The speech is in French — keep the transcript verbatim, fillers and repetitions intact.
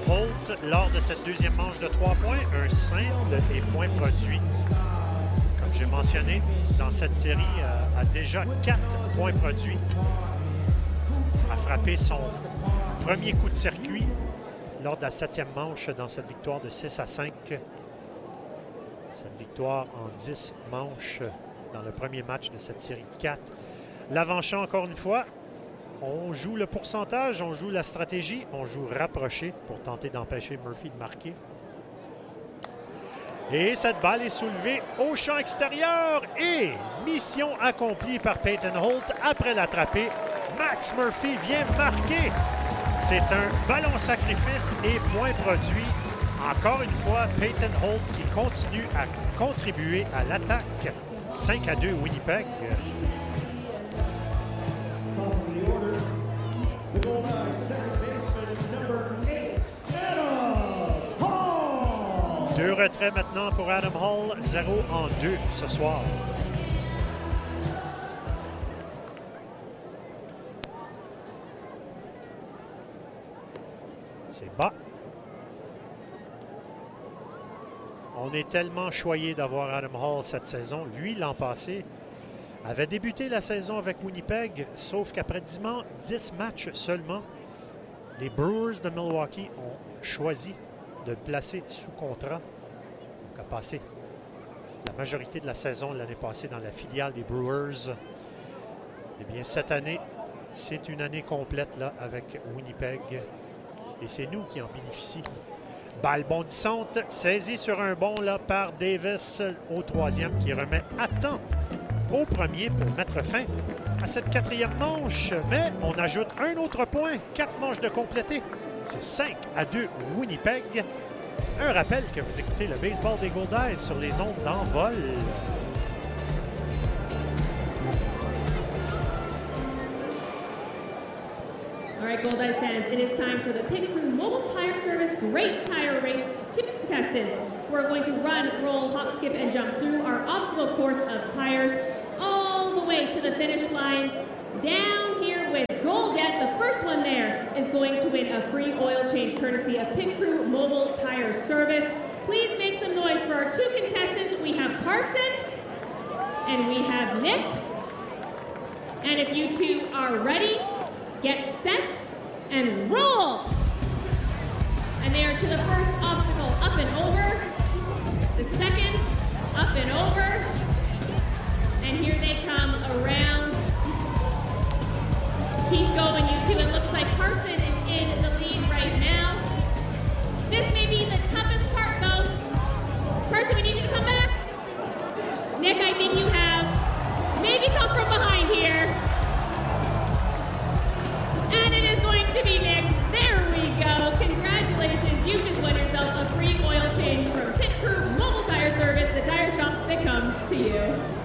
Holt lors de cette deuxième manche de trois points. Un simple et point produit. Comme j'ai mentionné, dans cette série, euh, a déjà quatre points produits. A frappé son premier coup de circuit lors de la septième manche dans cette victoire de six à cinq. Cette victoire en dix manches dans le premier match de cette série de quatre. L'avant-champ, encore une fois, on joue le pourcentage, on joue la stratégie, on joue rapproché pour tenter d'empêcher Murphy de marquer. Et cette balle est soulevée au champ extérieur et mission accomplie par Peyton Holt. Après l'attraper, Max Murphy vient marquer. C'est un ballon sacrifice et point produit. Encore une fois, Peyton Holt qui continue à contribuer à l'attaque. cinq à deux Winnipeg. Deux retraits maintenant pour Adam Hall, zéro en deux ce soir. C'est bas. On est tellement choyé d'avoir Adam Hall cette saison. Lui, l'an passé, avait débuté la saison avec Winnipeg, sauf qu'après dix matchs seulement, les Brewers de Milwaukee ont choisi de le placer sous contrat. Donc, a passé la majorité de la saison l'année passée dans la filiale des Brewers. Eh bien, cette année, c'est une année complète là, avec Winnipeg. Et c'est nous qui en bénéficions. Balle bondissante, saisie sur un bond là, par Davis au troisième qui remet à temps au premier pour mettre fin à cette quatrième manche. Mais on ajoute un autre point, quatre manches de compléter. C'est cinq à deux Winnipeg. Un rappel que vous écoutez le baseball des Goldeyes sur les ondes d'Envol. All right, Goldeyes fans, it is time for the Pit Crew Mobile Tire Service Great Tire Rate two contestants. We're going to run, roll, hop, skip, and jump through our obstacle course of tires all the way to the finish line. Down here with Goldet, the first one there is going to win a free oil change courtesy of Pit Crew Mobile Tire Service. Please make some noise for our two contestants. We have Carson and we have Nick. And if you two are ready, get set and roll. And they are to the first obstacle, up and over. The second, up and over. And here they come around. Keep going, you two. It looks like Carson is in the lead right now. This may be the toughest part, though. Carson, we need you to come back. Nick, I think you have. Maybe come from behind here. And it is going to be Nick. There we go. Congratulations. You just won yourself a free oil change from Pit Crew Mobile Tire Service, the tire shop that comes to you.